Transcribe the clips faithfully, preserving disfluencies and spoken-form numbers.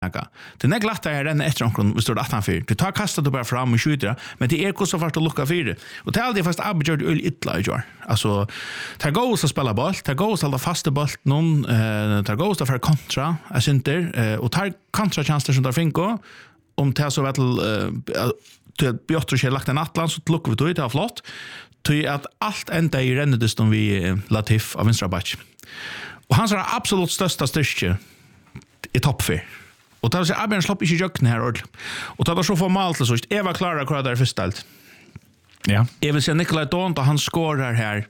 Det är glatt att renna efter omkring vi står åttan fyra. Du tar kastar du bara fram och skjuter, men det är så fast att lucka fyra. Och det är alltid fast abgjort öl illa i år. Alltså tar gå och spela boll, tar gå och hålla fast boll någon eh tar gå och för kontra, är inte eh och tar kontra chanser som där finko om tar så väl eh till Björn och lagt en Atlant så luckar vi då det är flott. Till att allt ända i rennedistan vi Latif av vänstra back. Och hans är absolut största styrka i topp fyra. Och då så Abben slopp inte jökna här ordentligt. Och då så får mal till så just Eva Klara kvar där förställt. Ja. Jag vill se Nikolaj Dont och han skårar här.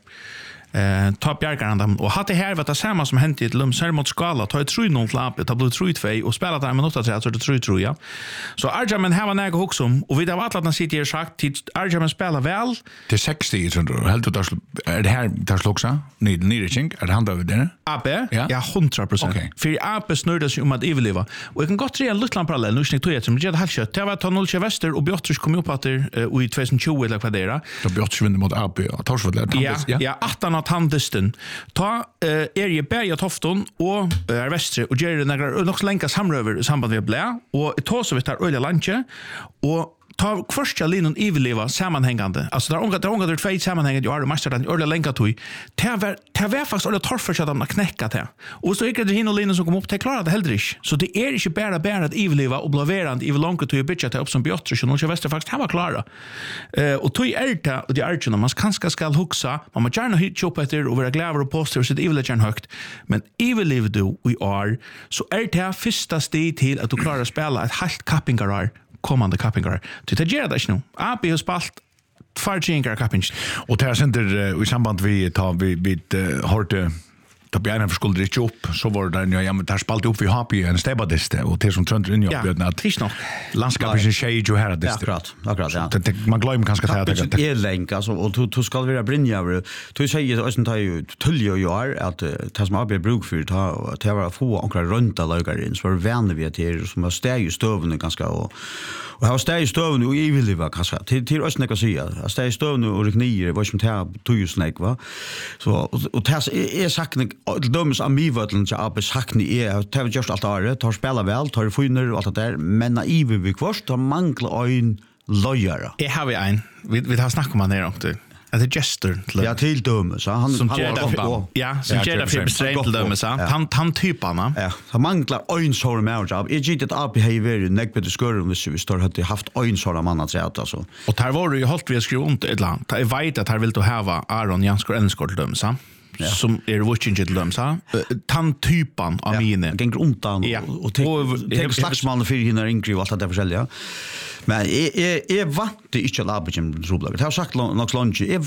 Eh ta Bjärgarna och hade här vad det samma som hänt i ett lum ser mot skala ta ett tre noll lappet ta blivit tre två och spela där med åtta tre så det tre tror jag. Så Arjaman har några huxum och vi det var att han sitter sagt till Arjaman spelar väl till sextio tror du helt då är det här där slogsa nej nej chink är det han över där Ape ja ja hundra procent för Ape snurrar sig om att överleva och jag kan gott se en liten parallell nu snägt tror som det helt kött det var ta noll väster och Björtrus kom upp att i tjugohundratjugo eller vad det är då Björtrus vinner mot Ape och Torsvall ja ja åttan tandisten ta eh, er je Berga Tofton og er uh, Vestre og gjør några nok länka samrøver i samband med blä og ta så vidt her øyla landje og ta första linjen överleva sammanhängande alltså där ongar där ongar det två sammanhängande ju är master den öle länka tog ta var ta var faktiskt alla torr för att de knäcka det och så gick det hinna linjen som kom upp till klara det heller inte så det är inte bara bara att överleva och blaverande i långa tog bitcha ta upp som Björtrus och någon väster faktiskt han var klara eh och tog älta och det är man kanske ska huxa man måste gärna hit upp efter och vara glad och poster så det är väl högt men överleva du we are så är det första steg till att du klarar att spela ett helt kappingar kommande kappingar. Du tar gärna det nu. A B har spalt fargingar kappingar. Och det här sänder i samband vi tar vi vi hörde då Bjärna förskulde inte upp så var det där ja men där spalt upp vi har på en stäbadiste och det som tröndr in i uppbjudna att tills nog landskapet är shade ju här det akkurat akkurat ja man glömmer kanske att det är länk alltså och du du ska vara brinja du säger att det ju tulljo ju är att det som har bruk för ta det var få ankra runda lagar in så var vänner vi till som har stäj i stöven ganska och och har stäj i stöven och i vill vara kanske till till oss näka säga att stäj i stöven och knier var som tar tog snack va så och det är sagt döms amivötlen så att sakni är det har just allt är tar spela väl tar finner och allt det där men naiv vi kvarst har manglar en lojare. Jag har vi en vi vi har snackat om han här också. Att det gestor ja till dömes så han som han var ja som ger för bestämt till dömes han han typarna ja han manglar en sån manager av är det att behavior neck med skurren hvis vi står hade haft en sån man att säga alltså och där var det ju halt vi skrev ont ett land jag vet att här vill du ha Aron Janskor Enskor till dömes ja. Som är watching till dem så tant typen av mine gänger undan ja. och tänk slagsmål för hinner inkry allt det försäljja men är är vant inte labbjum problem det har sagt något lunch är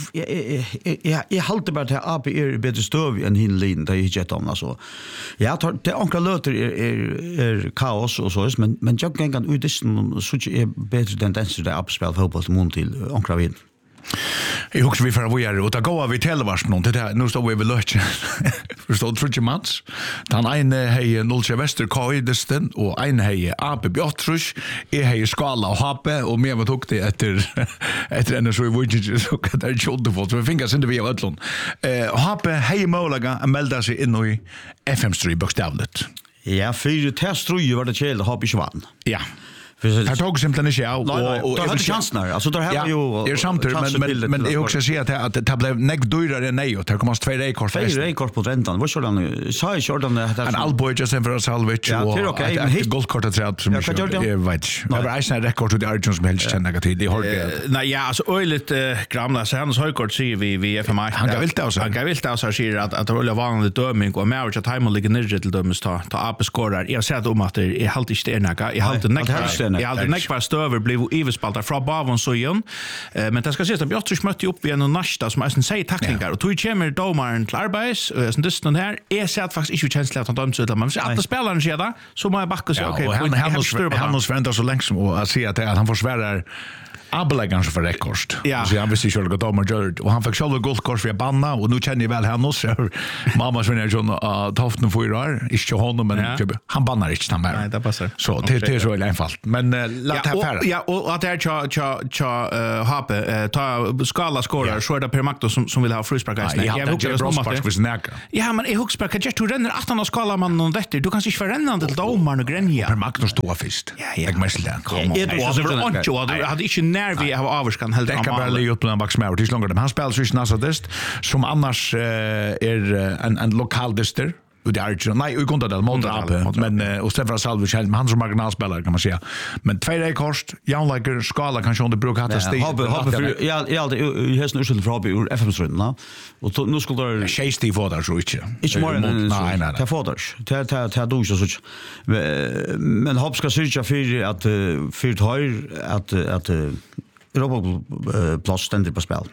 är är halt bara det A B är bättre stöv än hinlin det är jet om alltså ja det ankra löter är är kaos och så men men jag gängan ut så så är bättre tendens det uppspel fotboll mot till ankra vid. Jag husar vi för vad är det och då går vi till vars någon det nu står vi vid lunch. Förstår du för mats? Dan en hej noll Väster Kaidsten och en hej A P Björtrus är hej skala och hape och mer vad tog det efter efter en så vi vill så kan det ju få så vi fingers inte vi av Ötlund. Eh hape hej målaga melda sig in i F M tre bokstavligt. Ja, för test tror ju var det kjell har inte vann. Ja. Här tog simpelthen inte av och och hade chansen här. Alltså där har ju är samtidigt men men men jag också se att att det blev näck dyrare än nej och det kommer två rekord fast. Två rekord på räntan. Vad skulle han sa i Jordan det här. En Alboy just för Salvage och ett okej guldkort att säga som jag vet. Det var en rekord till Arjun som helst känna negativt. Det har nej ja alltså öligt gamla så hans högkort ser vi vi F M I. Han gav vilt alltså. Han gav vilt alltså säger att att det var vanligt döming och mer att time ligger ner till dömes ta ta A P scorar. Jag säger om att det är halt inte ernaka. Jag halt näck. Jag halt näck var stöver blev ivespaltar från Bavon så igen. Men det ska ses att Björtrus mötte upp igen och nästa som är säger tacklingar och tog kommer domaren till arbets och sen här är så att faktiskt inte känsla att han döms ut men att spelaren ser det så må jag backa så okej. Han han måste vänta så länge som och se att han försvärrar Abelagan för rekord. Ja. Så han visste ju att domaren gör och han fick själv guldkort för banna och nu känner jag väl han också. Mamma som är John Toften för år, inte honom men han bannar inte han mer. Nej, det passar. Så det är så enkelt. Men men uh, låt det färra. Ja, och att det är tja tja tja Hape ta skala skårar så är det Per Magdo som som vill ha frispark i snä. Jag vill ha frispark för snäcka. Ja, men jag husar kan jag renner att han skala man någon detta. Du kan inte förränna till domaren och grenja. Per Magdo står först. Jag måste lära. Kom. Det var inte jag hade inte när vi har avskan helt det kan bara lägga upp på en backsmär tills långt. Han spelar så snassadist som annars är en en lokal dyster. Och det är ju nej, vi kunde det mot men och Stefan Salvich helt han som marginalspelare kan man säga. Men två är kost, Jan Lager skala kanske under bruk hata steg. Habe habe ja ja det är hästen ursel för Habe ur F M-rundan. Och nu skulle det Chase för där så inte. Inte mer än nej nej. Ta för det. Ta ta ta då så så. Men Habe ska sörja för att för höj att att Europa plats ständigt på spel.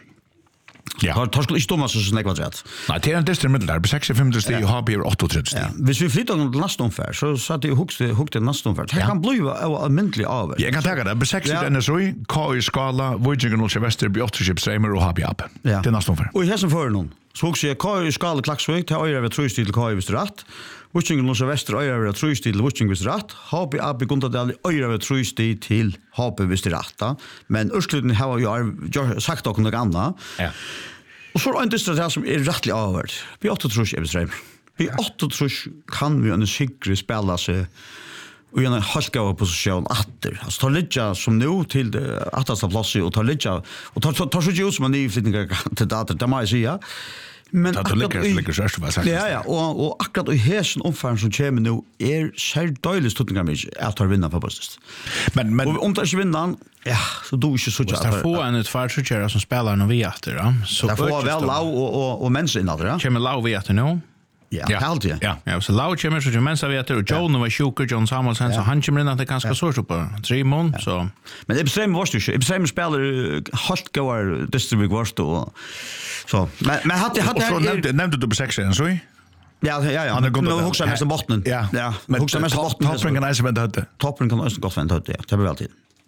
Ja, har tar skulle inte Thomas så snäggt vad rätt. Nej, det är en dyster middel där på sextiofem steg och har blir åttiotre. Ja. Hvis vi flyttar till nästa omfär så så att det hugste hugte nästa omfär. Det kan bli allmäntligt av. Jag kan ta det på sextio den så i K I skala Voyager och Chester blir åttiotre streamer och har bli upp. Det är nästa omfär. Och här som för någon. Så hugse jag K I skala Klaxvik till öra vid tröst till K I visst rätt. Voyager och Chester öra vid tröst till Voyager visst rätt. Har vi upp i kontra öra vid tröst till H P visst rätt. Men ursluten har ju sagt också något annat. Ja. Och så är det just det som är rättligt avvärt. Vi åtta tror jag bestämmer. Vi åtta tror kan vi en säker spela sig och en halka position åter. Alltså ta lite som nu till det åttaste plats och ta lite och ta ta så just som en nyflyttning till dator där man säger. Men att det ligger så vad sagt. Ja ja och och akkurat i häsen omfärden som kommer nu är särskilt stutningar mig att ta vinna på post. Men men om det inte vinner ja så då är det så att få en ett fartskärra som spelar nu vi efter då. Så det får väl lau och och och människor innan det. Kommer lau vi efter nu. Ja, helt ja. Ja, ja så lau kommer så ju människor vet och John var sjuker John Samuelsen så han kommer in att det ganska så så på tre mån så. Men det bestämmer vad du ska. Det bestämmer spelar halt går district vart då. Så men men hade hade så nämnde nämnde du på section så? Ja, ja, ja. Han går också mest botten. Ja. Ja, men också mest botten. Toppen kan nästan vänta. Toppen kan nästan gott vänta det. Det blir alltid.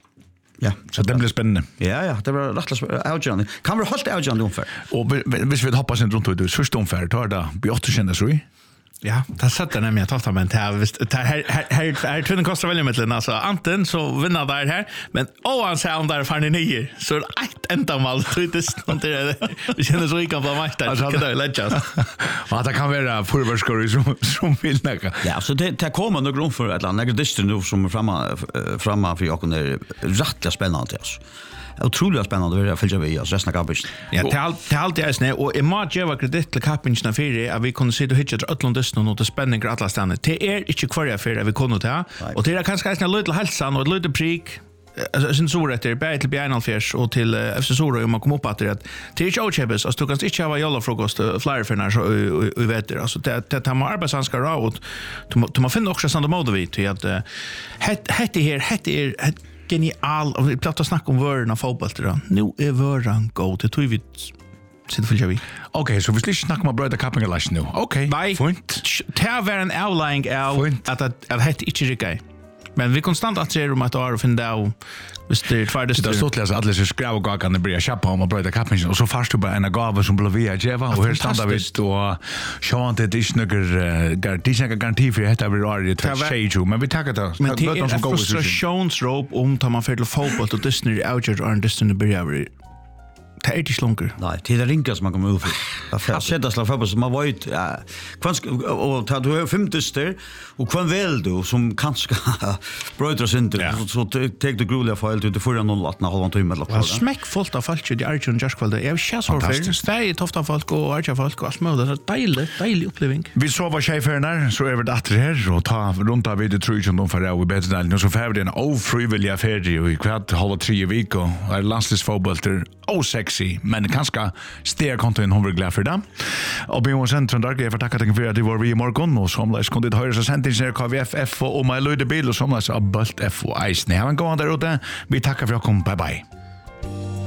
Ja, så det blir spännande. Ja, ja, det blir rätt outjourney. Kan vi hålla outjourney ungefär? Och hvis vi hoppas in runt det första ungefär tar det blir åtta känner så. Ja, det sätter nämligen jag talade med här visst här här här är två kostar väl med alltså anten så vinner där här men oh han säger om där för nio så ett ända mal tror det sånt det vi känner så ikon på mästare så kan det läggas. Ja, det kan vara förvärskor som som vill näka. Ja, så det det kommer nog grund för ett land några distan nu som framma framma för jag är rätt spännande alltså. Otroligt spännande att följa vi oss resten av kappen. Ja, det är det är alltid är snä och Emma Jeva kredit till kappen när för att vi kunde se då hitcha Atlant Östern och det spänningar alla stannar. Det är inte kvar för att vi kunde ta och det är kanske en liten hälsan och ett litet prik. Alltså sen så rätt det är till Bjärnalfjärs och till F C Soro om man kommer upp att det till Chachebes alltså du kan inte ha jalla frukost flyer för när så vi vet det alltså det det har man arbetsanskar och du man finner också sånt mode vid till att det det här det är genial och vi pratar snack om vörden av fotboll då. Nu är vörden go till två vi sitter för vi. Okej, så vi ska snacka om bröda kappingar läs nu. Okej. Fint. Det var en outlying out att att att det inte riktigt. Men vi konstant att se om att är finna då visst det för det står så att alla så skräva och kan det bli chappa om bröda kappingar och så fast du bara en gåva som blev via Jeva och här stannar vi då Sean det är några garantier garanti för detta blir aldrig ett shade men vi tar det men det är en frustrationsrop om tar man för till fotboll och Disney outjer och Disney börjar det är inte slunker. Nej, det är ringas man kommer ut för. Jag sätter slag för som man vet ja kvansk och tar du fem dyster och kvan väl du som kanske brödra synder så tar du gruliga fel till förra noll åtta halvan timme eller så. Smäck fullt av folk i Arjun just kväll. Jag känns så för stay tofta folk och Arjun folk och små det är dejligt dejlig upplevelse. Vi så var cheferna så över det här och ta runt av det tror jag de för vi bättre där så får vi en ofrivilliga färd och i kvart halva tre veckor är landslisfotboll oh sexy men kanske steg konton hon vill glad för dem. Och Björn Centrum där jag får tacka dig för att du var vi i morgon och som läs kunde höra så sent in K V F F och my Lloyd bil och som läs av Bult F och Ice. Ni har en gång där ute. Vi tackar för att kom. Bye bye.